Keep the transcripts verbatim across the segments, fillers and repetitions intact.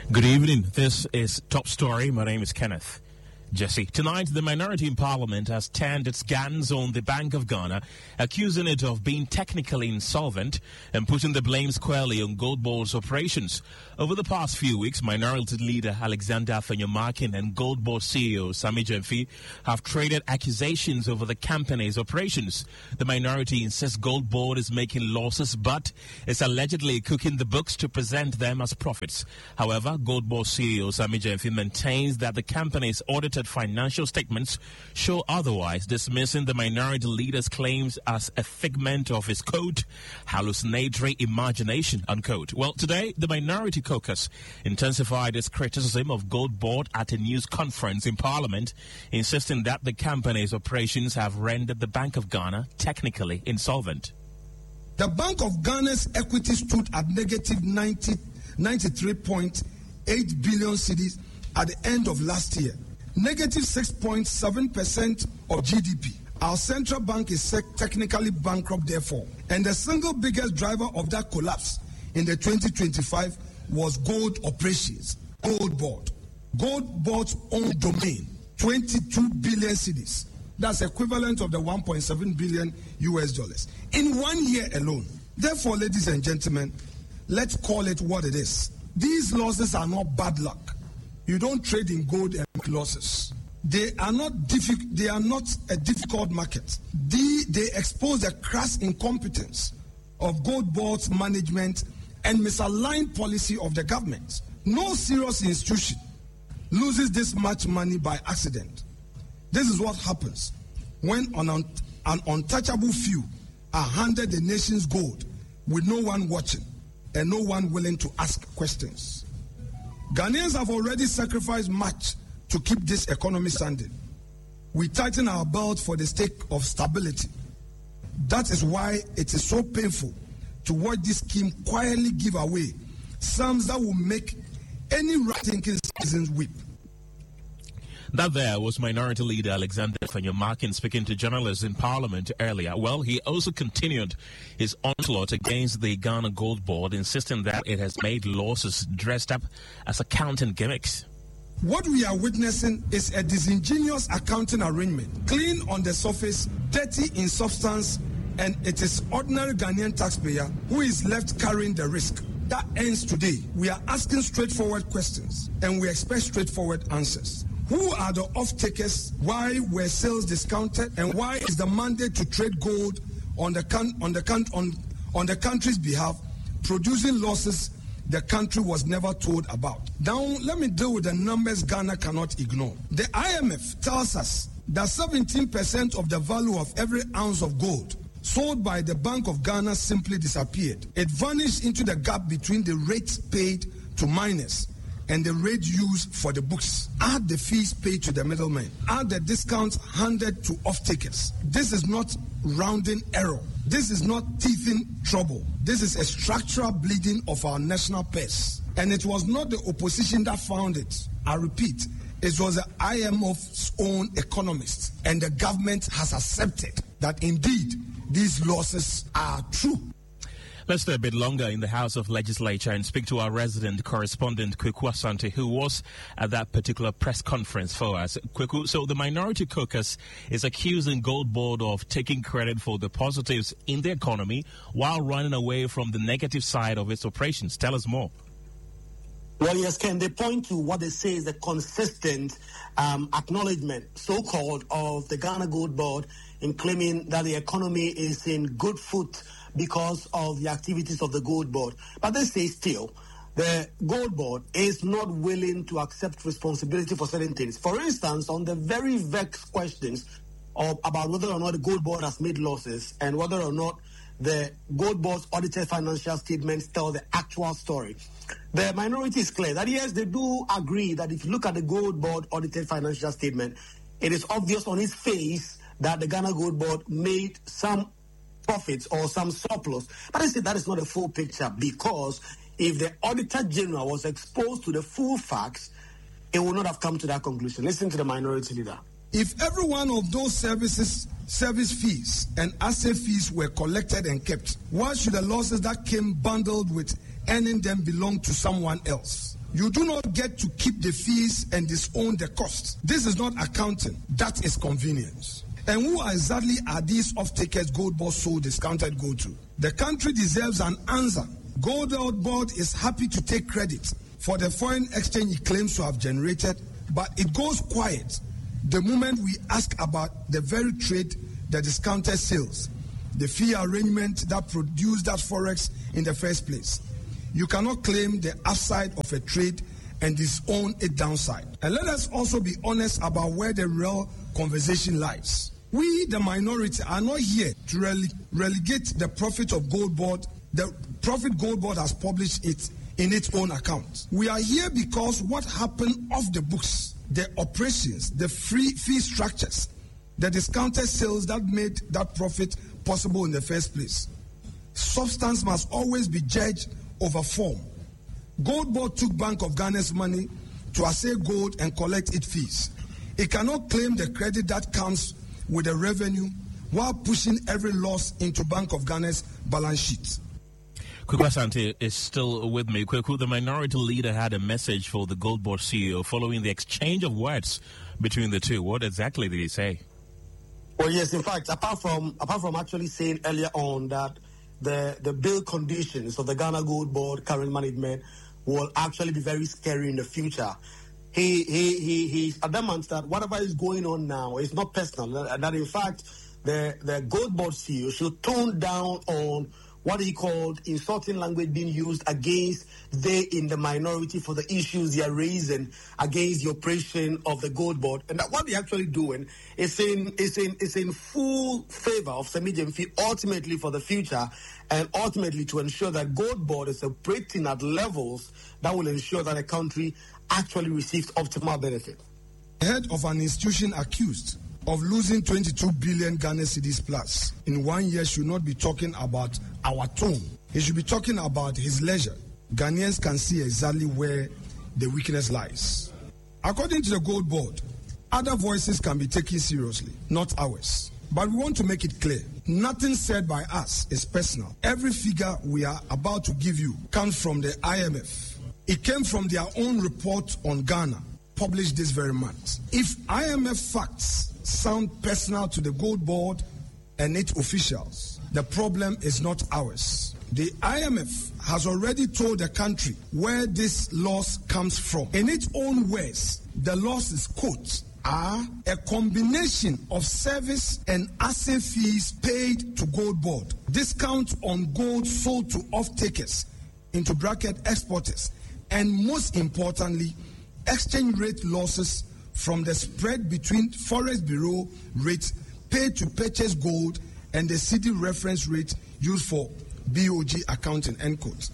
Good evening. This is Top Story. My name is Kenneth Jesse. Tonight, the minority in Parliament has turned its guns on the Bank of Ghana, accusing it of being technically insolvent and putting the blame squarely on Gold Board's operations. Over the past few weeks, minority leader Alexander Afenyo-Markin and Gold Board C E O Sammy Gyamfi have traded accusations over the company's operations. The minority insists Gold Board is making losses, but is allegedly cooking the books to present them as profits. However, Gold Board C E O Sammy Gyamfi maintains that the company's audited financial statements show otherwise, dismissing the minority leader's claims as a figment of his, quote, hallucinatory imagination, unquote. Well, today, the minority caucus intensified its criticism of Gold Board at a news conference in Parliament, insisting that the company's operations have rendered the Bank of Ghana technically insolvent. The Bank of Ghana's equity stood at negative ninety, ninety-three point eight billion cedis at the end of last year. Negative six point seven percent of G D P. Our central bank is technically bankrupt, therefore. And the single biggest driver of that collapse in the twenty twenty-five was gold operations, Gold Board. Gold Board's own domain, twenty-two billion cedis. That's equivalent of the one point seven billion U S dollars in one year alone. Therefore, ladies and gentlemen, let's call it what it is. These losses are not bad luck. You don't trade in gold and make losses. They are not diffi- They are not a difficult market. They, they expose the crass incompetence of Gold Board's management and misaligned policy of the government. No serious institution loses this much money by accident. This is what happens when an, un- an untouchable few are handed the nation's gold with no one watching and no one willing to ask questions. Ghanaians have already sacrificed much to keep this economy standing. We tighten our belt for the sake of stability. That is why it is so painful to watch this scheme quietly give away sums that will make any right-thinking citizens weep. That there was Minority Leader Alexander Afenyo-Markin speaking to journalists in Parliament earlier. Well, he also continued his onslaught against the Ghana Gold Board, insisting that it has made losses dressed up as accounting gimmicks. What we are witnessing is a disingenuous accounting arrangement, clean on the surface, dirty in substance, and it is ordinary Ghanaian taxpayer who is left carrying the risk. That ends today. We are asking straightforward questions, and we expect straightforward answers. Who are the off-takers? Why were sales discounted? And why is the mandate to trade gold on the con- on the con- on, on the country's behalf producing losses the country was never told about? Now, let me deal with the numbers Ghana cannot ignore. The I M F tells us that seventeen percent of the value of every ounce of gold sold by the Bank of Ghana simply disappeared. It vanished into the gap between the rates paid to miners and the rate used for the books. Add the fees paid to the middlemen. Add the discounts handed to off-takers. This is not rounding error. This is not teething trouble. This is a structural bleeding of our national purse. And it was not the opposition that found it. I repeat, it was the I M F's own economists. And the government has accepted that indeed these losses are true. Let's stay a bit longer in the House of Legislature and speak to our resident correspondent, Kweku Asante, who was at that particular press conference for us. Kweku, so the minority caucus is accusing Gold Board of taking credit for the positives in the economy while running away from the negative side of its operations. Tell us more. Well, yes, Ken, they point to what they say is a consistent um, acknowledgement, so-called, of the Ghana Gold Board in claiming that the economy is in good foot because of the activities of the Gold Board. But they say still, the Gold Board is not willing to accept responsibility for certain things. For instance, on the very vexed questions of, about whether or not the Gold Board has made losses and whether or not the Gold Board's audited financial statements tell the actual story. The minority is clear that, yes, they do agree that if you look at the Gold Board audited financial statement, it is obvious on its face that the Ghana Gold Board made some profits or some surplus. But I say that is not a full picture, because if the Auditor General was exposed to the full facts, it would not have come to that conclusion. Listen to the minority leader. If every one of those services, service fees and asset fees were collected and kept, why should the losses that came bundled with earning them belong to someone else? You do not get to keep the fees and disown the costs. This is not accounting. That is convenience. And who exactly are these off-takers Gold Board sold discounted gold to? The country deserves an answer. Gold Board is happy to take credit for the foreign exchange it claims to have generated, but it goes quiet the moment we ask about the very trade the discounted sales, the fee arrangement that produced that forex in the first place. You cannot claim the upside of a trade and disown its downside. And let us also be honest about where the real conversation lies. We, the minority, are not here to rele- relegate the profit of Gold Board. The profit Gold Board has published it in its own account. We are here because what happened off the books, the operations, the free fee structures, the discounted sales that made that profit possible in the first place. Substance must always be judged over form. Gold Board took Bank of Ghana's money to assay gold and collect its fees. It cannot claim the credit that comes with the revenue while pushing every loss into Bank of Ghana's balance sheet. Kwaku Asante is still with me. Kwaku, the minority leader had a message for the Gold Board C E O following the exchange of words between the two. What exactly did he say? Well, yes, in fact, apart from apart from actually saying earlier on that the, the bill conditions of the Ghana Gold Board current management will actually be very scary in the future, he he he he's adamant that whatever is going on now is not personal, and that in fact the, the Gold Board C E O should tone down on what he called insulting language being used against they in the minority for the issues they are raising against the operation of the Gold Board. And that what they're actually doing is in is in is in full favor of Semi Gyamfi ultimately for the future, and ultimately to ensure that Gold Board is operating at levels that will ensure that the country actually receives optimal benefit. Head of an institution accused of losing twenty-two billion Ghana cedis plus in one year should not be talking about our tone. He should be talking about his leisure. Ghanaians can see exactly where the weakness lies. According to the Gold Board, other voices can be taken seriously, not ours. But we want to make it clear, nothing said by us is personal. Every figure we are about to give you comes from the I M F. It came from their own report on Ghana, published this very month. If I M F facts sound personal to the Gold Board and its officials, the problem is not ours. The I M F has already told the country where this loss comes from. In its own words, the losses, quote, are a combination of service and asset fees paid to Gold Board, discount on gold sold to off-takers, into bracket exporters, and most importantly, exchange rate losses from the spread between Forex Bureau rates paid to purchase gold and the city reference rate used for B O G accounting, end quote.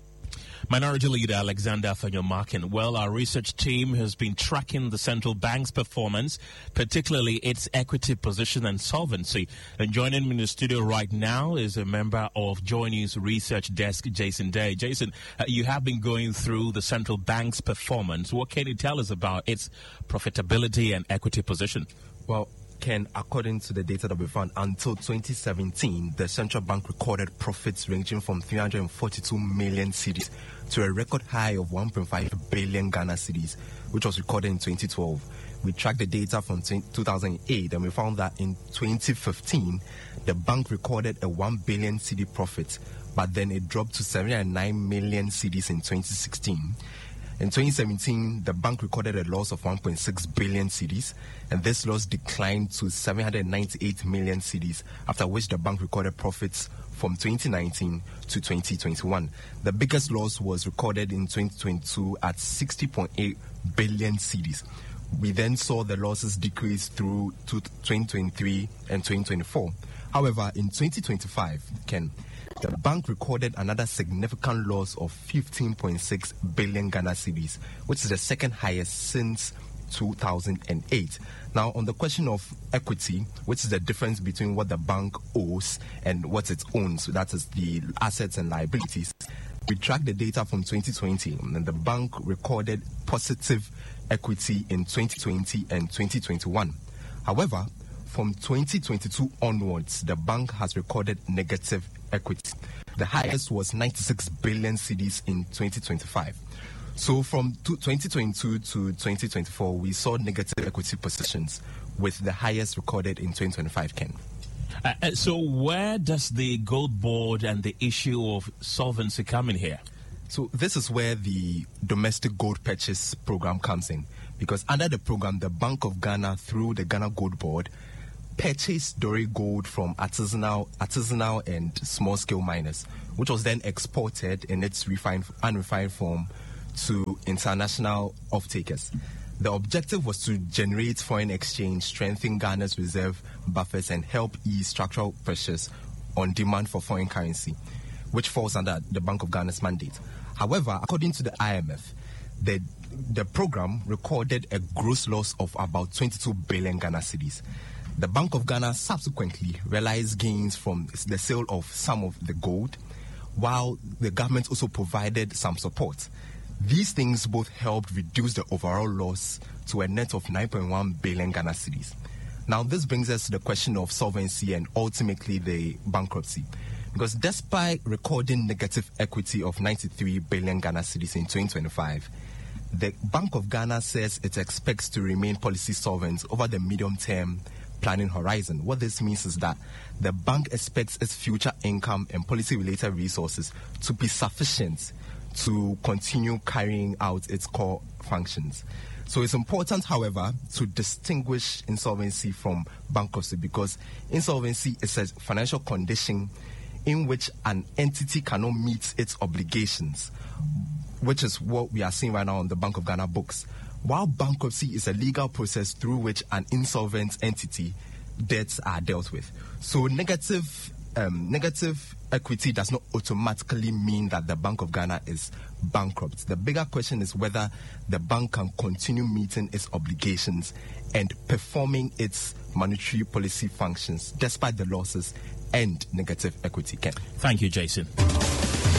Minority Leader Alexander Afenyo-Markin. Well, our research team has been tracking the central bank's performance, particularly its equity position and solvency. And joining me in the studio right now is a member of Joy News Research Desk, Jason Day. Jason, uh, you have been going through the central bank's performance. What can you tell us about its profitability and equity position? Well, Ken, according to the data that we found, until twenty seventeen, the central bank recorded profits ranging from three hundred forty-two million cedis to a record high of one point five billion Ghana cedis, which was recorded in twenty twelve. We tracked the data from two thousand eight, and we found that in twenty fifteen, the bank recorded a one billion cedi profit, but then it dropped to seven hundred nine million cedis in twenty sixteen. In twenty seventeen, the bank recorded a loss of one point six billion cedis, and this loss declined to seven hundred ninety-eight million cedis, after which the bank recorded profits from twenty nineteen to twenty twenty-one. The biggest loss was recorded in twenty twenty-two at sixty point eight billion cedis. We then saw the losses decrease through to twenty twenty-three and twenty twenty-four. However, in twenty twenty-five, Ken, the bank recorded another significant loss of fifteen point six billion Ghana cedis, which is the second highest since two thousand eight. Now, on the question of equity, which is the difference between what the bank owes and what it owns, so that is the assets and liabilities, we tracked the data from twenty twenty, and the bank recorded positive equity in twenty twenty and twenty twenty-one. However, from twenty twenty-two onwards, the bank has recorded negative equity. The highest was ninety-six billion cedis in twenty twenty-five. So from twenty twenty-two to twenty twenty-four, we saw negative equity positions with the highest recorded in twenty twenty-five, Ken. Uh, uh, so where does the gold board and the issue of solvency come in here? So this is where the domestic gold purchase program comes in, because under the program, the Bank of Ghana, through the Ghana Gold Board, purchased doré gold from artisanal, artisanal and small-scale miners, which was then exported in its refined, unrefined form to international off-takers. The objective was to generate foreign exchange, strengthen Ghana's reserve buffers, and help ease structural pressures on demand for foreign currency, which falls under the Bank of Ghana's mandate. However, according to the I M F, the the program recorded a gross loss of about twenty-two billion Ghana cedis. The Bank of Ghana subsequently realized gains from the sale of some of the gold, while the government also provided some support. These things both helped reduce the overall loss to a net of nine point one billion Ghana cedis. Now, this brings us to the question of solvency and ultimately the bankruptcy. Because despite recording negative equity of ninety-three billion Ghana cedis in twenty twenty-five, the Bank of Ghana says it expects to remain policy solvent over the medium-term planning horizon. What this means is that the bank expects its future income and policy-related resources to be sufficient to continue carrying out its core functions. So it's important, however, to distinguish insolvency from bankruptcy, because insolvency is a financial condition in which an entity cannot meet its obligations, which is what we are seeing right now on the Bank of Ghana books, while bankruptcy is a legal process through which an insolvent entity debts are dealt with. So negative um, negative equity does not automatically mean that the Bank of Ghana is bankrupt. The bigger question is whether the bank can continue meeting its obligations and performing its monetary policy functions despite the losses and negative equity. Ken. Thank you, Jason.